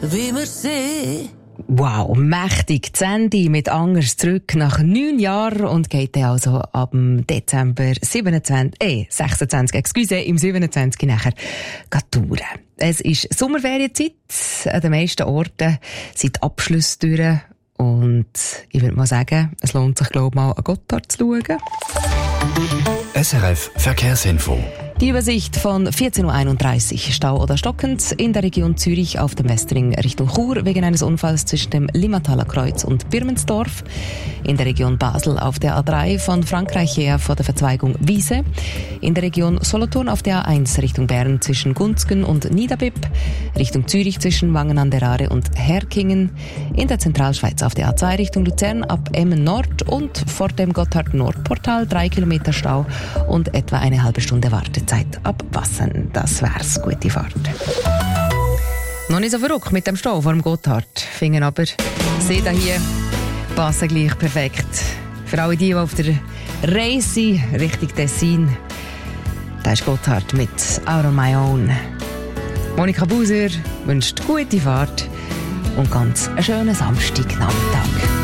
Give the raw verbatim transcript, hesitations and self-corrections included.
Wie wir sehen. Wow, mächtig. Die Sandy mit Angers zurück nach neun Jahren und geht dann also ab dem Dezember siebenundzwanzig, äh, sechsundzwanzig, excuse, im siebenundzwanzig nachher touren. Es ist Sommerferienzeit. An den meisten Orten sind die Abschlüsse durch. Und ich würde mal sagen, es lohnt sich, glaube ich, mal an Gotthard zu schauen. S R F Verkehrsinfo. Die Übersicht von vierzehn Uhr einunddreißig. Stau oder stockend in der Region Zürich auf dem Westring Richtung Chur wegen eines Unfalls zwischen dem Limmataler Kreuz und Birmensdorf. In der Region Basel auf der A drei von Frankreich her vor der Verzweigung Wiese. In der Region Solothurn auf der A eins Richtung Bern zwischen Gunzgen und Niederbipp. Richtung Zürich zwischen Wangen an der Aare und Herkingen. In der Zentralschweiz auf der A zwei Richtung Luzern ab Emmen Nord und vor dem Gotthard-Nord-Portal drei Kilometer Stau und etwa eine halbe Stunde Wartezeit ab Wassen. Das wär's. Gute Fahrt. Noch nicht so verrückt mit dem Stau vor dem Gotthard. Finden aber Sie da hier passen gleich perfekt. Für alle die, die auf der Reise sind, Richtung Tessin. Da ist Gotthard mit Out on My Own. Monika Buser wünscht gute Fahrt und ganz einen schönen Samstagnachmittag.